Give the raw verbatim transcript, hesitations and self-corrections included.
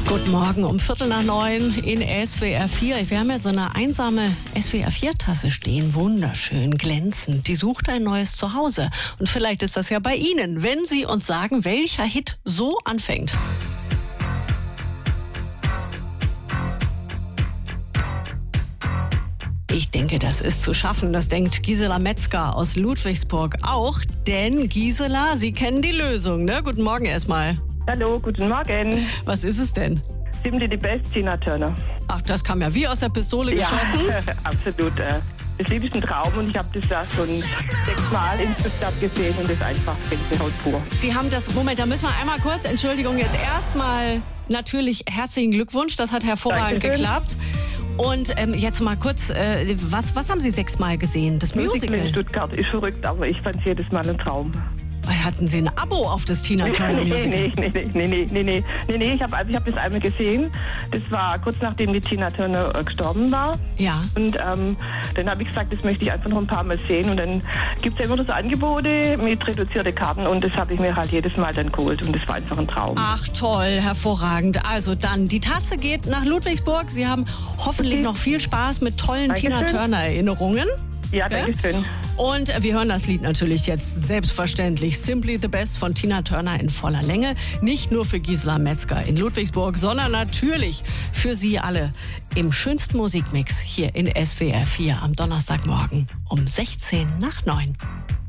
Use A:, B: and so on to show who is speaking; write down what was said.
A: Guten Morgen um Viertel nach neun in S W R vier. Wir haben ja so eine einsame S W R vier Tasse stehen. Wunderschön, glänzend. Die sucht ein neues Zuhause. Und vielleicht ist das ja bei Ihnen, wenn Sie uns sagen, welcher Hit so anfängt. Ich denke, das ist zu schaffen. Das denkt Gisela Metzger aus Ludwigsburg auch. Denn Gisela, Sie kennen die Lösung, ne? Guten Morgen erstmal.
B: Hallo, guten Morgen.
A: Was ist es denn?
B: Simply the Best, Tina Turner.
A: Ach, das kam ja wie aus der Pistole geschossen.
B: Ja, absolut. Äh, das Leben ist ein Traum und ich habe das ja schon sechsmal insgesamt gesehen und das ist einfach Gänsehaut pur.
A: Sie haben das, Moment, da müssen wir einmal kurz, Entschuldigung, jetzt erstmal natürlich herzlichen Glückwunsch, das hat hervorragend
B: Dankeschön.
A: geklappt. Und ähm, jetzt mal kurz, äh, was, was haben Sie sechsmal gesehen? Das
B: Musical
A: Musical?
B: in Stuttgart ist verrückt, aber ich fand es jedes Mal ein Traum.
A: Hatten Sie ein Abo auf das Tina Turner
B: nee,
A: Musical?
B: nee, nee, nee, nee, nee, nee, nee, nee, ich habe ich hab das einmal gesehen. Das war kurz nachdem die Tina Turner äh, gestorben war.
A: Ja.
B: Und ähm, dann habe ich gesagt, das möchte ich einfach noch ein paar Mal sehen. Und dann gibt es ja immer so Angebote mit reduzierten Karten und das habe ich mir halt jedes Mal dann geholt. Und das war einfach ein Traum.
A: Ach toll, hervorragend. Also dann, die Tasse geht nach Ludwigsburg. Sie haben hoffentlich noch viel Spaß mit tollen
B: Dankeschön.
A: Tina Turner Erinnerungen.
B: Ja, danke schön.
A: Und wir hören das Lied natürlich jetzt selbstverständlich. Simply the Best von Tina Turner in voller Länge. Nicht nur für Gisela Metzger in Ludwigsburg, sondern natürlich für Sie alle im schönsten Musikmix hier in S W R vier am Donnerstagmorgen um sechzehn nach neun.